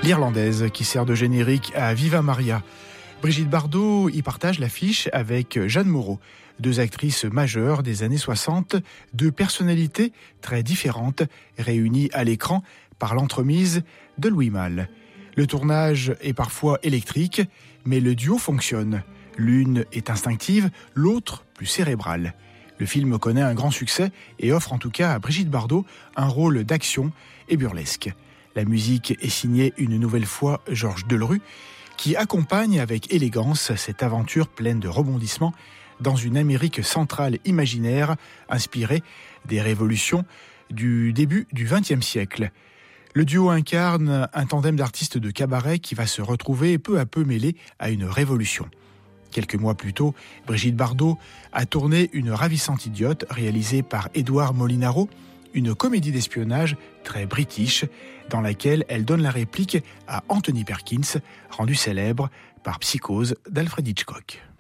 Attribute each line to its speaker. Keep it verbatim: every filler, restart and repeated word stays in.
Speaker 1: l'Irlandaise qui sert de générique à Viva Maria. Brigitte Bardot y partage l'affiche avec Jeanne Moreau, deux actrices majeures des années soixante, deux personnalités très différentes réunies à l'écran par l'entremise de Louis Malle. Le tournage est parfois électrique, mais le duo fonctionne. L'une est instinctive, l'autre plus cérébrale. Le film connaît un grand succès et offre en tout cas à Brigitte Bardot un rôle d'action et burlesque. La musique est signée une nouvelle fois Georges Delerue, qui accompagne avec élégance cette aventure pleine de rebondissements dans une Amérique centrale imaginaire inspirée des révolutions du début du vingtième siècle. Le duo incarne un tandem d'artistes de cabaret qui va se retrouver peu à peu mêlé à une révolution. Quelques mois plus tôt, Brigitte Bardot a tourné Une ravissante idiote, réalisée par Édouard Molinaro, une comédie d'espionnage très british, dans laquelle elle donne la réplique à Anthony Perkins, rendu célèbre par Psychose d'Alfred Hitchcock.